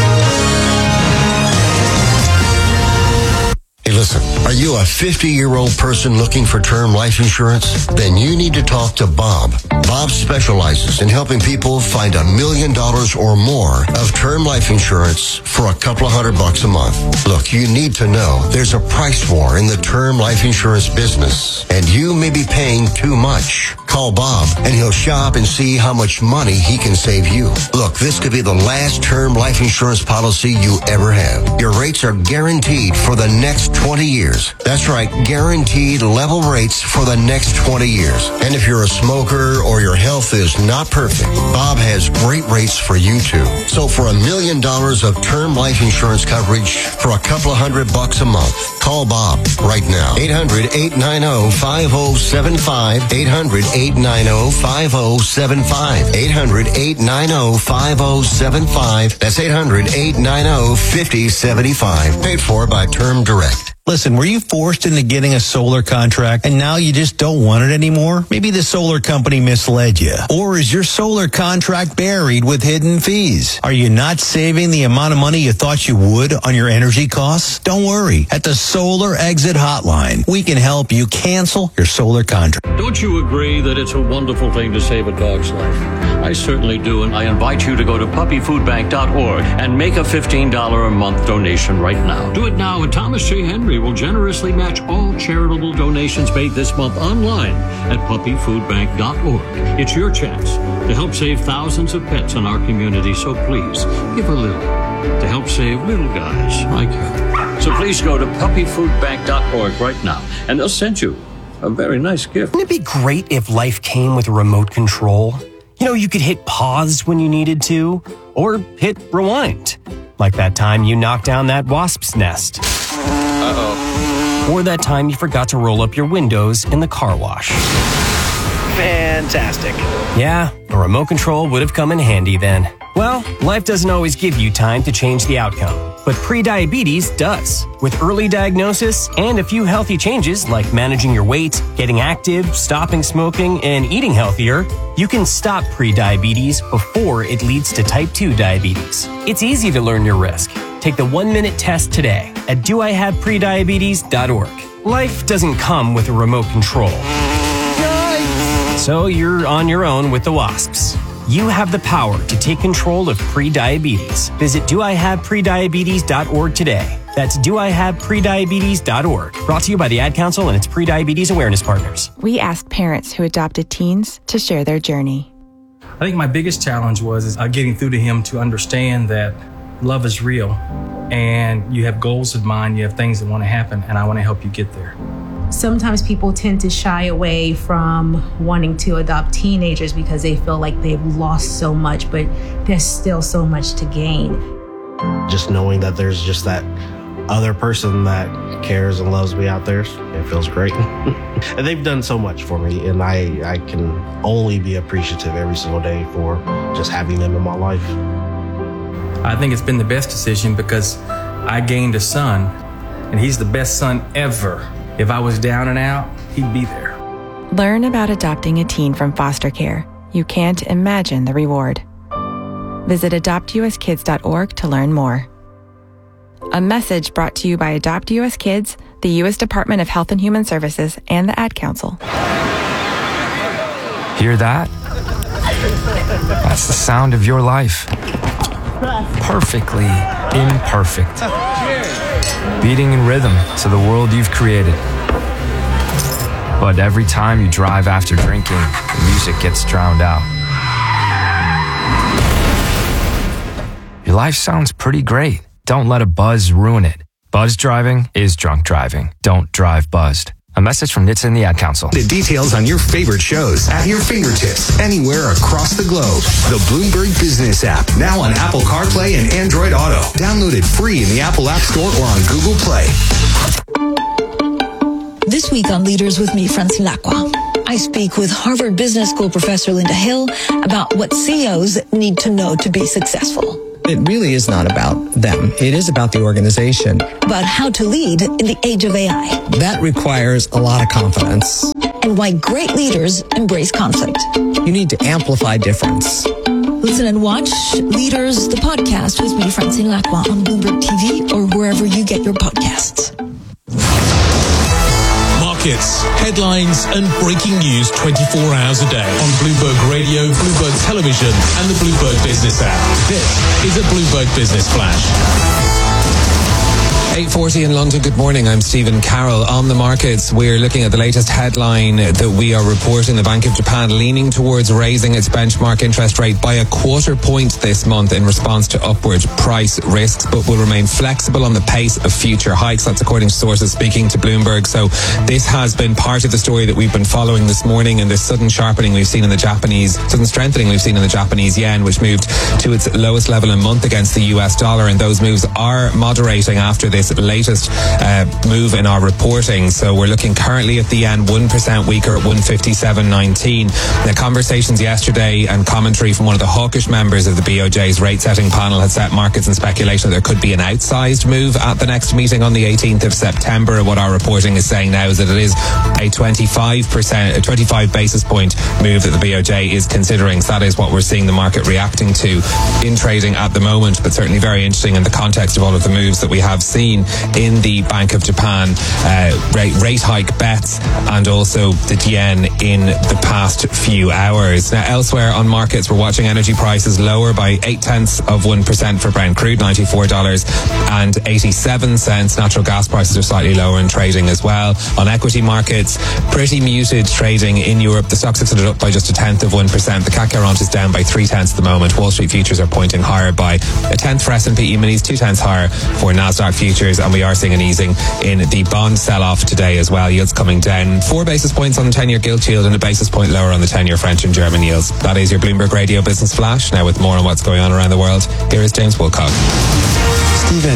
Hey, listen, are you a fifty-year-old person looking for term life insurance? Then you need to talk to Bob. Bob specializes in helping people find a million dollars or more of term life insurance for a couple of hundred bucks a month. Look, you need to know there's a price war in the term life insurance business, and you may be paying too much. Call Bob, and he'll shop and see how much money he can save you. Look, this could be the last term life insurance policy you ever have. Your rates are guaranteed for the next twenty years. That's right, guaranteed level rates for the next twenty years. And if you're a smoker or your health is not perfect, Bob has great rates for you too. So for a million dollars of term life insurance coverage for a couple of hundred bucks a month, call Bob right now. eight hundred, eight nine zero, five zero seven five. eight hundred, eight nine zero, five zero seven five. eight hundred, eight nine zero, five zero seven five. That's eight hundred, eight nine zero, five zero seven five. Paid for by Term Direct. Listen, were you forced into getting a solar contract and now you just don't want it anymore? Maybe the solar company misled you. Or is your solar contract buried with hidden fees? Are you not saving the amount of money you thought you would on your energy costs? Don't worry. At the Solar Exit Hotline, we can help you cancel your solar contract. Don't you agree that it's a wonderful thing to save a dog's life? I certainly do, and I invite you to go to puppy food bank dot org and make a fifteen dollars a month donation right now. Do it now, and Thomas J. Henry will generously match all charitable donations made this month online at puppy food bank dot org. It's your chance to help save thousands of pets in our community, so please give a little to help save little guys like her. So please go to puppy food bank dot org right now, and they'll send you a very nice gift. Wouldn't it be great if life came with a remote control? You know, you could hit pause when you needed to, or hit rewind. Like that time you knocked down that wasp's nest. Uh-oh. Or that time you forgot to roll up your windows in the car wash. Fantastic. Yeah, a remote control would have come in handy then. Well, life doesn't always give you time to change the outcome, but prediabetes does. With early diagnosis and a few healthy changes like managing your weight, getting active, stopping smoking, and eating healthier, you can stop prediabetes before it leads to type two diabetes. It's easy to learn your risk. Take the one-minute test today at do I have prediabetes dot org. Life doesn't come with a remote control. So you're on your own with the wasps. You have the power to take control of prediabetes. Visit do I have prediabetes dot org today. That's do I have prediabetes dot org. Brought to you by the Ad Council and its prediabetes awareness partners. We asked parents who adopted teens to share their journey. I think my biggest challenge was is, uh, getting through to him to understand that love is real and you have goals in mind, you have things that want to happen, and I want to help you get there. Sometimes people tend to shy away from wanting to adopt teenagers because they feel like they've lost so much, but there's still so much to gain. Just knowing that there's just that other person that cares and loves me out there, it feels great. And they've done so much for me, and I, I can only be appreciative every single day for just having them in my life. I think it's been the best decision because I gained a son, and he's the best son ever. If I was down and out, he'd be there. Learn about adopting a teen from foster care. You can't imagine the reward. Visit adopt u s kids dot org to learn more. A message brought to you by Adopt U S Kids, the U S Department of Health and Human Services, and the Ad Council. Hear that? That's the sound of your life. Perfectly imperfect. Beating in rhythm to the world you've created. But every time you drive after drinking, the music gets drowned out. Your life sounds pretty great. Don't let a buzz ruin it. Buzz driving is drunk driving. Don't drive buzzed. A message from N H T S A and the Ad Council. The details on your favorite shows at your fingertips anywhere across the globe. The Bloomberg Business app, now on Apple CarPlay and Android Auto. Download it free in the Apple App Store or on Google Play. This week on Leaders with me, Francine Lacqua, I speak with Harvard Business School professor Linda Hill about what C E Os need to know to be successful. It really is not about them. It is about the organization. About how to lead in the age of A I. That requires a lot of confidence. And why great leaders embrace conflict. You need to amplify difference. Listen and watch Leaders, the podcast with me, Francine Lacqua, on Bloomberg T V or wherever you get your podcasts. Markets, headlines, and breaking news twenty-four hours a day on Bloomberg Radio, Bloomberg Television, and the Bloomberg Business app. This is a Bloomberg Business Flash. eight forty in London. Good morning. I'm Stephen Carroll. On the markets, we're looking at the latest headline that we are reporting. The Bank of Japan leaning towards raising its benchmark interest rate by a quarter point this month in response to upward price risks, but will remain flexible on the pace of future hikes. That's according to sources speaking to Bloomberg. So this has been part of the story that we've been following this morning, and this sudden sharpening we've seen in the Japanese, sudden strengthening we've seen in the Japanese yen, which moved to its lowest level in a month against the U S dollar, and those moves are moderating after this latest uh, move in our reporting. So we're looking currently at the yen one percent weaker at one fifty-seven nineteen. The conversations yesterday and commentary from one of the hawkish members of the B O J's rate setting panel had set markets in speculation that there could be an outsized move at the next meeting on the eighteenth of September. And what our reporting is saying now is that it is a twenty-five percent, a twenty-five basis point move that the B O J is considering. So that is what we're seeing the market reacting to in trading at the moment, but certainly very interesting in the context of all of the moves that we have seen in the Bank of Japan uh, rate, rate hike bets and also the yen in the past few hours. Now, elsewhere on markets, we're watching energy prices lower by eight tenths of one percent for Brent crude, ninety-four dollars and eighty-seven cents. Natural gas prices are slightly lower in trading as well. On equity markets, pretty muted trading in Europe. The Stoxx six hundred up by just a tenth of one percent. The C A C quarante is down by three tenths at the moment. Wall Street futures are pointing higher by a tenth for S and P E-minis, two tenths higher for NASDAQ futures, and we are seeing an easing in the bond sell-off today as well. Yields coming down four basis points on the ten-year gilt yield and a basis point lower on the ten-year French and German yields. That is your Bloomberg Radio Business Flash. Now with more on what's going on around the world, here is James Woolcock. Stephen,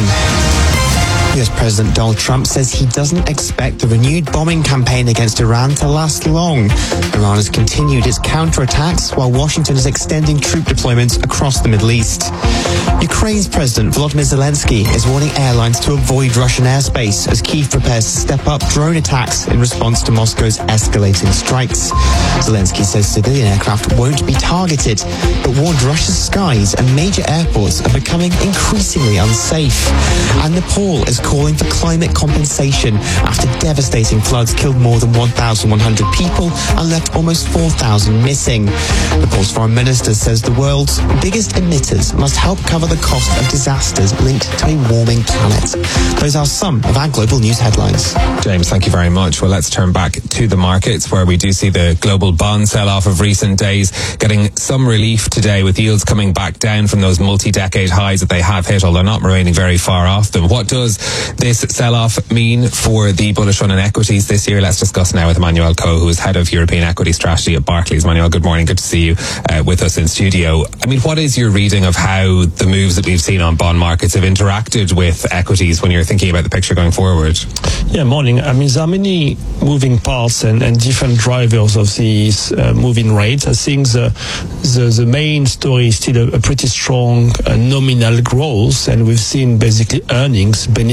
U S President Donald Trump says he doesn't expect the renewed bombing campaign against Iran to last long. Iran has continued its counterattacks while Washington is extending troop deployments across the Middle East. Ukraine's President Volodymyr Zelensky is warning airlines to avoid Russian airspace as Kyiv prepares to step up drone attacks in response to Moscow's escalating strikes. Zelensky says civilian aircraft won't be targeted, but warned Russia's skies and major airports are becoming increasingly unsafe. And Nepal is calling for climate compensation after devastating floods killed more than one thousand one hundred people and left almost four thousand missing. Nepal's foreign minister says the world's biggest emitters must help cover the cost of disasters linked to a warming planet. Those are some of our global news headlines. James, thank you very much. Well, let's turn back to the markets where we do see the global bond sell-off of recent days getting some relief today, with yields coming back down from those multi-decade highs that they have hit, although not remaining very far off them. What does this sell-off mean for the bullish run in equities this year? Let's discuss now with Emmanuel Coe, who is head of European Equity Strategy at Barclays. Emmanuel, good morning. Good to see you uh, with us in studio. I mean, what is your reading of how the moves that we've seen on bond markets have interacted with equities when you're thinking about the picture going forward? Yeah, morning. I mean, there are many moving parts and, and different drivers of these uh, moving rates. I think the, the the main story is still a, a pretty strong uh, nominal growth, and we've seen basically earnings benefiting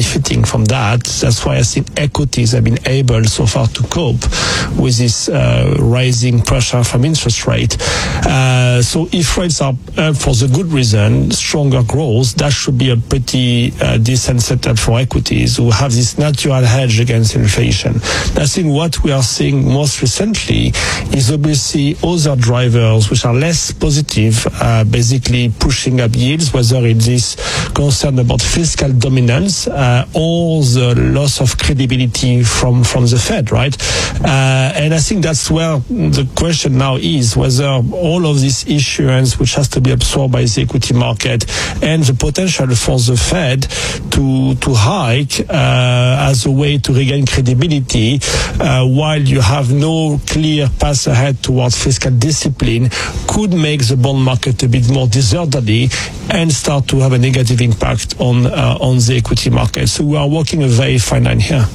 benefiting from that. That's why I think equities have been able so far to cope with this uh, rising pressure from interest rate. Uh, so if rates are up for the good reason, stronger growth, that should be a pretty uh, decent setup for equities who have this natural hedge against inflation. I think what we are seeing most recently is obviously other drivers which are less positive, uh, basically pushing up yields, whether it is concerned about fiscal dominance uh, or the loss of credibility from, from the Fed, right? Uh, and I think that's where the question now is, whether all of this issuance, which has to be absorbed by the equity market, and the potential for the Fed to to hike uh, as a way to regain credibility, uh, while you have no clear path ahead towards fiscal discipline, could make the bond market a bit more disorderly and start to have a negative impact on uh, on the equity market. So we are walking a very fine line here.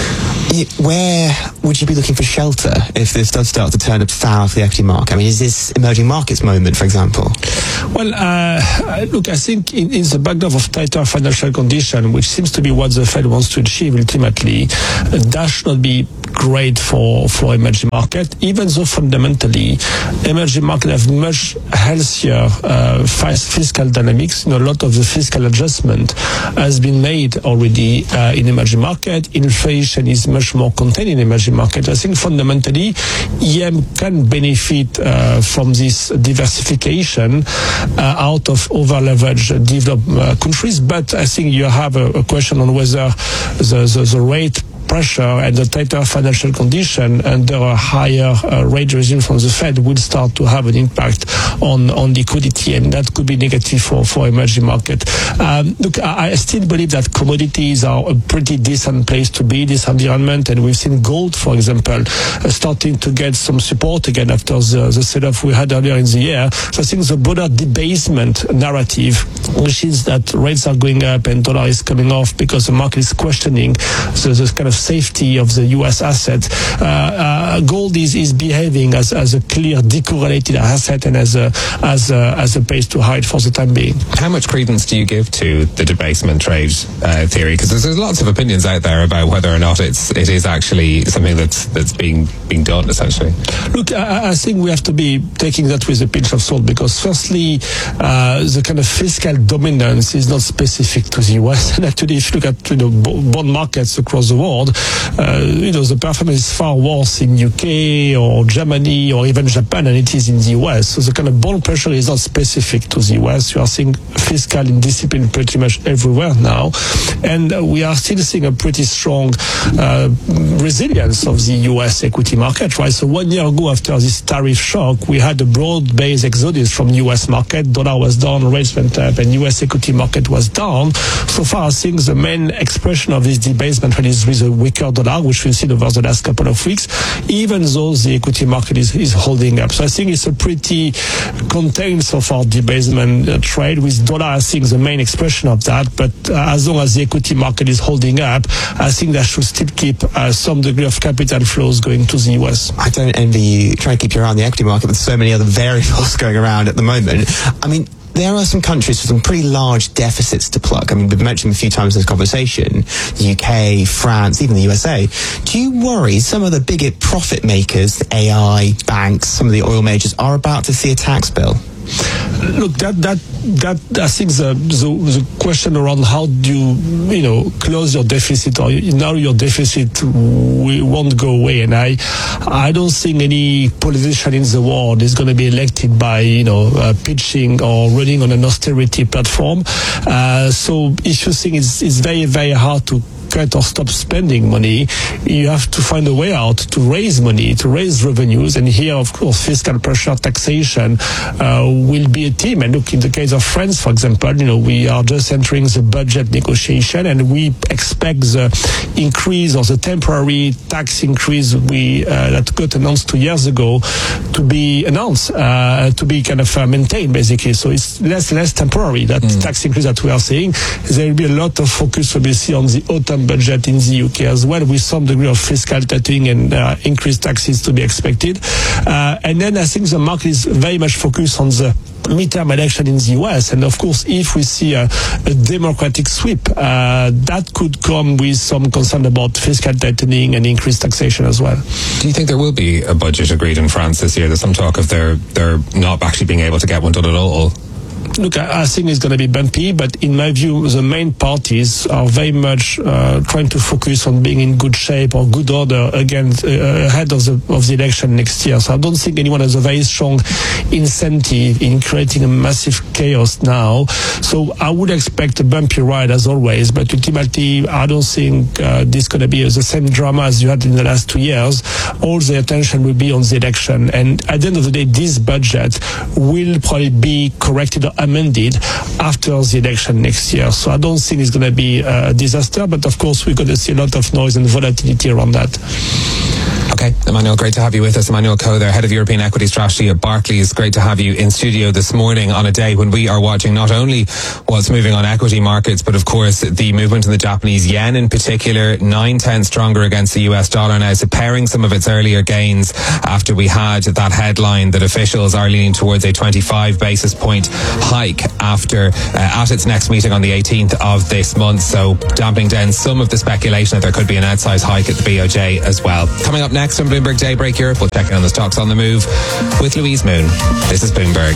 Where would you be looking for shelter if this does start to turn up sour for the equity market? I mean, is this emerging markets moment, for example? Well, uh, look, I think in, in the backdrop of tighter financial condition, which seems to be what the Fed wants to achieve ultimately, uh, that should not be great for, for emerging market, even though fundamentally emerging market have much healthier uh, fiscal dynamics. You know, a lot of the fiscal adjustment has been made already uh, in emerging market. Inflation is much more contained in emerging market. I think fundamentally E M can benefit uh, from this diversification uh, out of over-leveraged developed uh, countries, but I think you have a, a question on whether the, the, the rate pressure and the tighter financial condition under a higher uh, rate regime from the Fed will start to have an impact on, on liquidity, and that could be negative for, for emerging market. Um, look, I, I still believe that commodities are a pretty decent place to be in this environment, and we've seen gold, for example, uh, starting to get some support again after the, the sell-off we had earlier in the year. So I think the broader debasement narrative, which is that rates are going up and dollar is coming off because the market is questioning the, the kind of safety of the U S asset. Uh, uh, gold is, is behaving as, as a clear decorrelated asset and as a as a as a place to hide for the time being. How much credence do you give to the debasement trade uh, theory? Because there's, there's lots of opinions out there about whether or not it's it is actually something that's that's being being done essentially. Look, I, I think we have to be taking that with a pinch of salt, because firstly, uh, the kind of fiscal dominance is not specific to the U S. And actually, if you look at you know bond markets across the world, Uh, you know, the performance is far worse in U K or Germany or even Japan than it is in the U S. So the kind of bond pressure is not specific to the U S. You are seeing fiscal indiscipline pretty much everywhere now. And uh, we are still seeing a pretty strong uh, resilience of the U S equity market, right? So one year ago, after this tariff shock, we had a broad-based exodus from U S market. Dollar was down, rates went up, and U S equity market was down. So far, I think the main expression of this debasement is with a weaker dollar, which we've seen over the last couple of weeks, even though the equity market is, is holding up. So I think it's a pretty contained so far debasement uh, trade, with dollar, I think, the main expression of that. But uh, as long as the equity market is holding up, I think that should still keep uh, some degree of capital flows going to the U S. I don't envy you trying to keep your eye on the equity market with so many other variables going around at the moment. I mean, there are some countries with some pretty large deficits to plug. I mean, we've mentioned a few times in this conversation, the U K, France, even the U S A. Do you worry some of the bigger profit makers, the A I, banks, some of the oil majors, are about to see a tax bill? Look, that that that I think the, the the question around how do you you know close your deficit, or now your deficit we won't go away, and I I don't think any politician in the world is going to be elected by you know uh, pitching or running on an austerity platform. Uh, so if you think it's it's very very hard to cut or stop spending money, you have to find a way out to raise money, to raise revenues. And here, of course, fiscal pressure, taxation uh, will be a theme. And look, in the case of France, for example, you know, we are just entering the budget negotiation, and we expect the increase or the temporary tax increase we uh, that got announced two years ago to be announced, uh, to be kind of uh, maintained, basically. So it's less less temporary, that mm. tax increase that we are seeing. There will be a lot of focus, obviously, on the autumn midterm budget in the U K as well, with some degree of fiscal tightening and uh, increased taxes to be expected. Uh, and then I think the market is very much focused on the midterm election in the U S, and of course if we see a, a democratic sweep, uh, that could come with some concern about fiscal tightening and increased taxation as well. Do you think there will be a budget agreed in France this year? There's some talk of they're, they're not actually being able to get one done at all. Look, I, I think it's going to be bumpy, but in my view, the main parties are very much uh, trying to focus on being in good shape or good order again uh, ahead of the of the election next year. So I don't think anyone has a very strong incentive in creating a massive chaos now. So I would expect a bumpy ride as always, but ultimately, I don't think uh, this is going to be the same drama as you had in the last two years. All the attention will be on the election, and at the end of the day, this budget will probably be corrected or amended after the election next year. So I don't think it's going to be a disaster, but of course we're going to see a lot of noise and volatility around that. Okay, Emmanuel, great to have you with us. Emmanuel Koh there, Head of European Equity Strategy at Barclays. Great to have you in studio this morning on a day when we are watching not only what's moving on equity markets, but of course the movement in the Japanese yen in particular, nine tenths stronger against the U S dollar now, separating some of its earlier gains after we had that headline that officials are leaning towards a twenty-five basis point hike after uh, at its next meeting on the eighteenth of this month. So dampening down some of the speculation that there could be an outsized hike at the B O J as well. Coming up next on Bloomberg Daybreak Europe, we'll check in on the stocks on the move with Louise Moon. This is Bloomberg.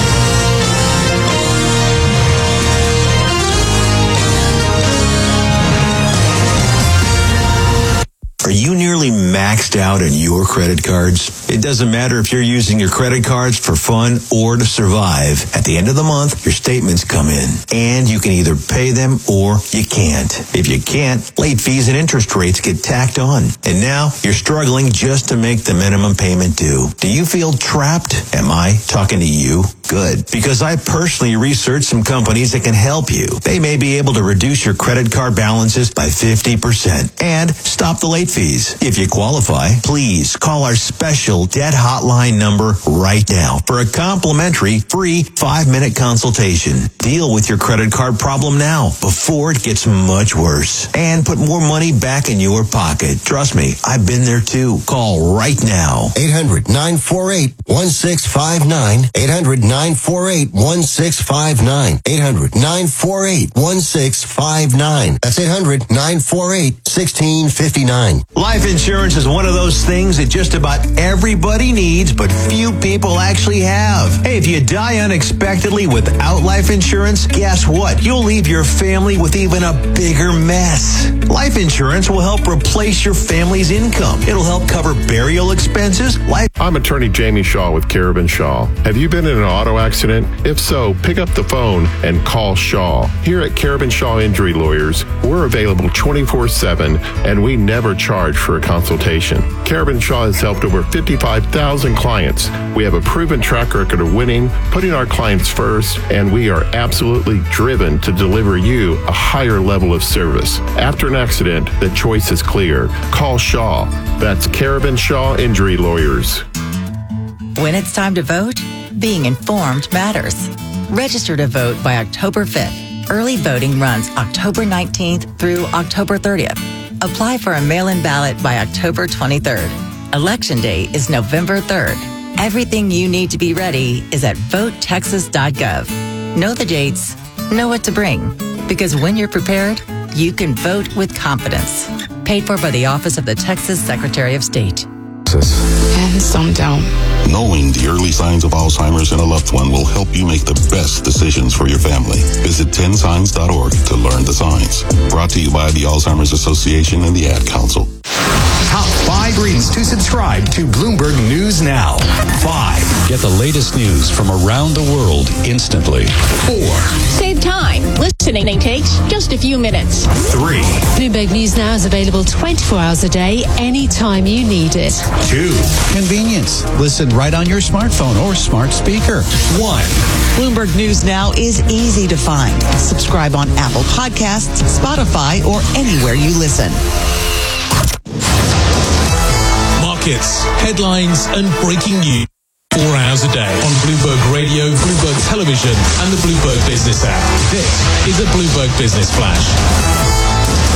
Are you nearly maxed out on your credit cards? It doesn't matter if you're using your credit cards for fun or to survive. At the end of the month, your statements come in, and you can either pay them or you can't. If you can't, late fees and interest rates get tacked on. And now you're struggling just to make the minimum payment due. Do you feel trapped? Am I talking to you? Good. Because I personally researched some companies that can help you. They may be able to reduce your credit card balances by fifty percent and stop the late fees. If you qualify, please call our special debt hotline number right now for a complimentary free five-minute consultation. Deal with your credit card problem now before it gets much worse and put more money back in your pocket. Trust me, I've been there too. Call right now. eight hundred, nine four eight, one six five nine. eight hundred, nine four eight, one six five nine. eight hundred, nine four eight, one six five nine. That's eight hundred, nine four eight, one six five nine. Life insurance is one of those things that just about everybody needs, but few people actually have. Hey, if you die unexpectedly without life insurance, guess what? You'll leave your family with even a bigger mess. Life insurance will help replace your family's income. It'll help cover burial expenses. Life. I'm attorney Jamie Shaw with Carabin Shaw. Have you been in an auto accident? If so, pick up the phone and call Shaw. Here at Carabin Shaw Injury Lawyers, we're available twenty-four seven, and we never charge for a consultation. Carabin Shaw has helped over fifty-five thousand clients. We have a proven track record of winning, putting our clients first, and we are absolutely driven to deliver you a higher level of service. After an accident, the choice is clear. Call Shaw. That's Carabin Shaw Injury Lawyers. When it's time to vote, being informed matters. Register to vote by October fifth. Early voting runs October nineteenth through October thirtieth. Apply for a mail-in ballot by October twenty-third. Election Day is November third. Everything you need to be ready is at vote texas dot gov. Know the dates, know what to bring, because when you're prepared, you can vote with confidence. Paid for by the Office of the Texas Secretary of State. And some don't. Knowing the early signs of Alzheimer's in a loved one will help you make the best decisions for your family. Visit ten signs dot org to learn the signs. Brought to you by the Alzheimer's Association and the Ad Council. Top five reasons to subscribe to Bloomberg News Now. Five. Get the latest news from around the world instantly. Four. Save time. Listening takes just a few minutes. Three. Bloomberg News Now is available twenty-four hours a day, anytime you need it. Two. Convenience. Listen right on your smartphone or smart speaker. One. Bloomberg News Now is easy to find. Subscribe on Apple Podcasts, Spotify, or anywhere you listen. Markets, headlines, and breaking news. Four hours a day on Bloomberg Radio, Bloomberg Television, and the Bloomberg Business app. This is a Bloomberg Business Flash.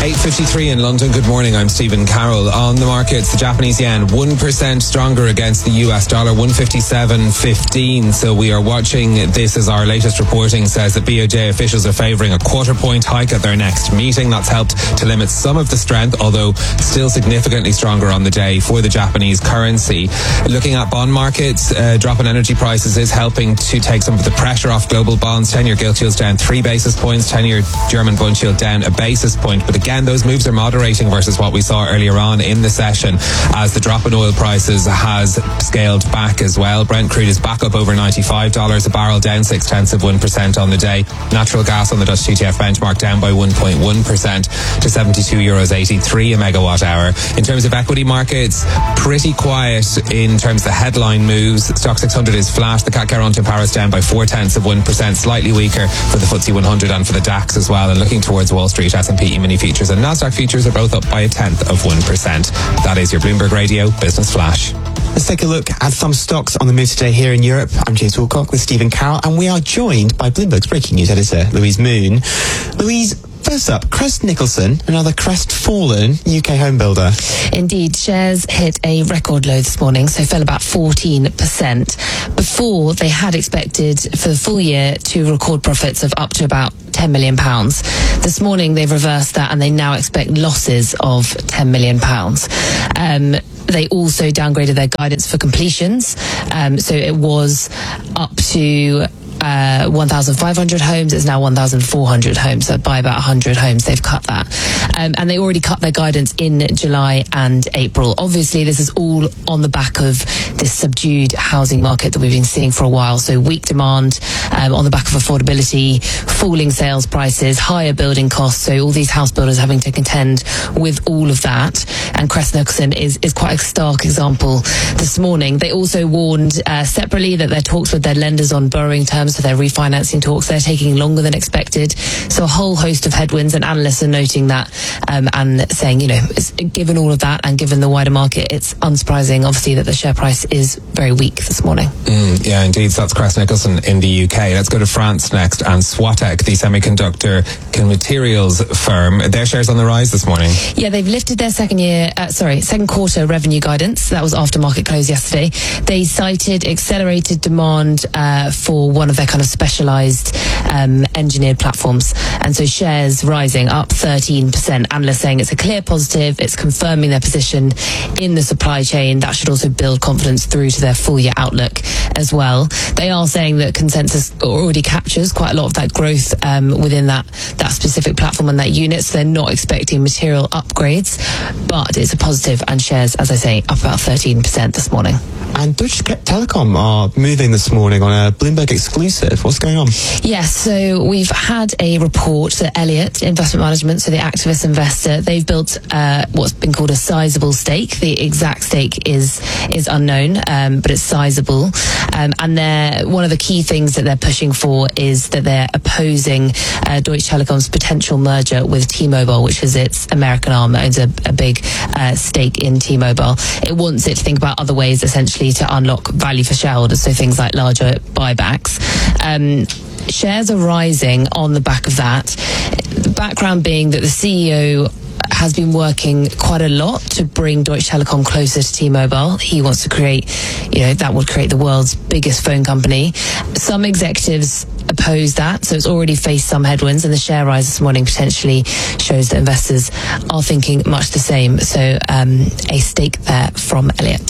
eight fifty-three in London. Good morning, I'm Stephen Carroll. On the markets, the Japanese yen one percent stronger against the U S dollar, one fifty-seven fifteen. So we are watching this as our latest reporting says that B O J officials are favouring a quarter point hike at their next meeting. That's helped to limit some of the strength, although still significantly stronger on the day for the Japanese currency. Looking at bond markets, uh, drop in energy prices is helping to take some of the pressure off global bonds. ten-year gilt yields down three basis points, ten-year German bund yield down a basis point. But again, those moves are moderating versus what we saw earlier on in the session as the drop in oil prices has scaled back as well. Brent crude is back up over ninety-five dollars a barrel, down six tenths of one percent on the day. Natural gas on the Dutch T T F benchmark down by one point one percent to seventy-two euros eighty-three a megawatt hour. In terms of equity markets, pretty quiet in terms of the headline moves. Stock six hundred is flat. The C A C Quarante in Paris down by four tenths of one percent, slightly weaker for the F T S E one hundred and for the DAX as well. And looking towards Wall Street, S and P E-mini futures and Nasdaq futures are both up by a tenth of one percent. That is your Bloomberg Radio Business Flash. Let's take a look at some stocks on the move today here in Europe. I'm James Wilcock with Stephen Carroll, and we are joined by Bloomberg's breaking news editor, Louise Moon. Louise, first up, Crest Nicholson, another crestfallen U K home builder. Indeed, shares hit a record low this morning, so fell about fourteen percent. Before, they had expected for the full year to record profits of up to about ten million pounds. This morning, they've reversed that and they now expect losses of ten million pounds. Um, They also downgraded their guidance for completions. Um, so it was up to uh, one thousand five hundred homes. It's now one thousand four hundred homes. So by about one hundred homes, they've cut that. Um, and they already cut their guidance in July and April. Obviously, this is all on the back of this subdued housing market that we've been seeing for a while. So weak demand um, on the back of affordability, falling sales prices, higher building costs. So all these house builders having to contend with all of that. And Crest Nicholson is, is quite a stark example this morning. They also warned uh, separately that their talks with their lenders on borrowing terms for their refinancing talks, they're taking longer than expected. So a whole host of headwinds, and analysts are noting that um, and saying, you know, it's, given all of that and given the wider market, it's unsurprising, obviously, that the share price is very weak this morning. Mm, yeah, indeed. So that's Crest Nicholson in the U K. Let's go to France next, and Swatec, the semiconductor materials firm, their shares on the rise this morning. Yeah, they've lifted their second year, uh, sorry, second quarter revenue guidance. That was after market close yesterday. They cited accelerated demand uh, for one of their kind of specialized um, engineered platforms. And so shares rising up thirteen percent. Analysts saying it's a clear positive. It's confirming their position in the supply chain. That should also build confidence through to their full year outlook as well. They are saying that consensus already captures quite a lot of that growth um, within that, that specific platform and that unit. So they're not expecting material upgrades, but it's a positive, and shares, as I say, up about thirteen percent this morning. And Deutsche Telekom are moving this morning on a Bloomberg exclusive. What's going on? Yes, so we've had a report that Elliott Investment Management, so the activist investor, they've built uh, what's been called a sizable stake. The exact stake is is unknown, um, but it's sizable. Um, and they're, one of the key things that they're pushing for is that they're opposing uh, Deutsche Telekom's potential merger with T-Mobile, which is its American arm that owns a, a big uh, stake in T-Mobile. It wants it to think about other ways, essentially, to unlock value for shareholders, so things like larger buybacks. Um, shares are rising on the back of that. The background being that the C E O has been working quite a lot to bring Deutsche Telekom closer to T-Mobile. He wants to create, you know, that would create the world's biggest phone company. Some executives oppose that, so it's already faced some headwinds, and the share rise this morning potentially shows that investors are thinking much the same. So um, a stake there from Elliott.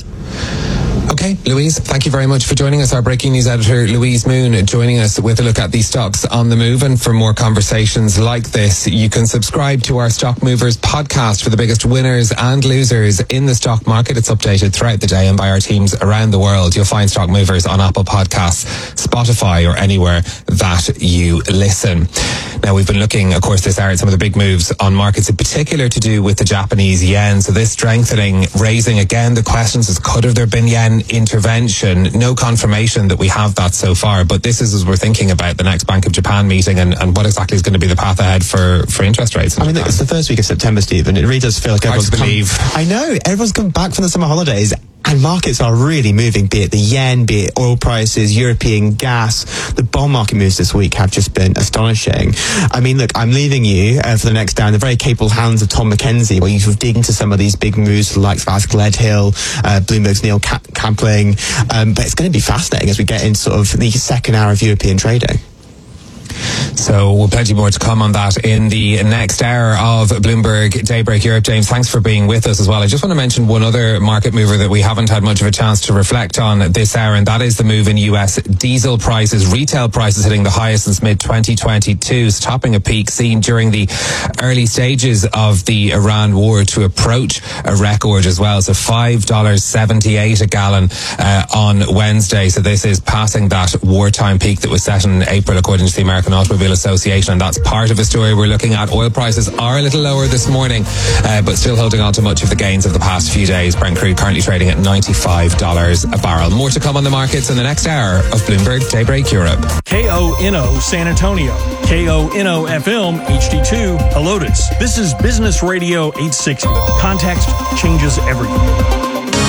Okay, Louise, thank you very much for joining us. Our breaking news editor, Louise Moon, joining us with a look at the stocks on the move. And for more conversations like this, you can subscribe to our Stock Movers podcast for the biggest winners and losers in the stock market. It's updated throughout the day and by our teams around the world. You'll find Stock Movers on Apple Podcasts, Spotify, or anywhere that you listen. Now, we've been looking, of course, this hour at some of the big moves on markets, in particular to do with the Japanese yen. So this strengthening, raising again the questions as could have there been yen intervention? No confirmation that we have that so far, but this is as we're thinking about the next Bank of Japan meeting and, and what exactly is going to be the path ahead for, for interest rates. I mean, it's the first week of September, Steve, and it really does feel like Hard everyone's to believe. Come, I know, everyone's come back from the summer holidays, and And markets are really moving, be it the yen, be it oil prices, European gas. The bond market moves this week have just been astonishing. I mean, look, I'm leaving you uh, for the next hour in the very capable hands of Tom McKenzie, where you sort of dig into some of these big moves like Ask Leadhill, uh, Bloomberg's Neil Campling. Um, but it's going to be fascinating as we get into sort of the second hour of European trading. So we'll plenty more to come on that in the next hour of Bloomberg Daybreak Europe. James, thanks for being with us as well. I just want to mention one other market mover that we haven't had much of a chance to reflect on this hour, and that is the move in U S diesel prices. Retail prices hitting the highest since mid twenty twenty-two, topping a peak seen during the early stages of the Iran war to approach a record as well. So five dollars seventy-eight a gallon uh, on Wednesday. So this is passing that wartime peak that was set in April, according to the American Automobile Association, and that's part of a story we're looking at. Oil prices are a little lower this morning, uh, but still holding on to much of the gains of the past few days. Brent crude currently trading at ninety-five dollars a barrel. More to come on the markets in the next hour of Bloomberg Daybreak Europe. K O N O San Antonio, K O N O F M H D two Helotes. This is Business Radio eight sixty. Context changes everything.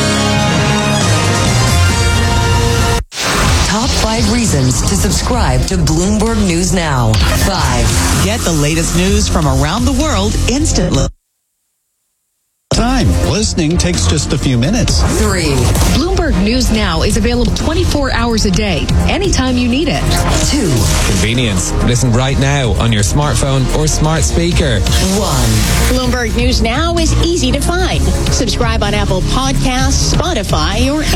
Top five reasons to subscribe to Bloomberg News Now. Five. Get the latest news from around the world instantly. Time. Listening takes just a few minutes. Three. Bloomberg News Now is available twenty-four hours a day, anytime you need it. Two. Convenience. Listen right now on your smartphone or smart speaker. One. Bloomberg News Now is easy to find. Subscribe on Apple Podcasts, Spotify, or